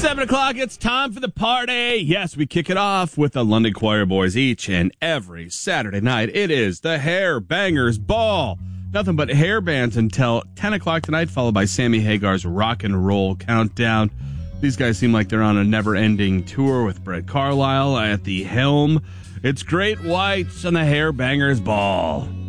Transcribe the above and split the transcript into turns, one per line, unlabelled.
7 o'clock, it's time for the party. Yes, we kick it off with the London Choir Boys each and every Saturday night. It is the Hair Bangers Ball. Nothing but hair bands until 10 o'clock tonight, followed by Sammy Hagar's Rock and Roll Countdown. These guys seem like they're on a never-ending tour with Brett Carlisle at the helm. It's Great Whites and the Hair Bangers Ball.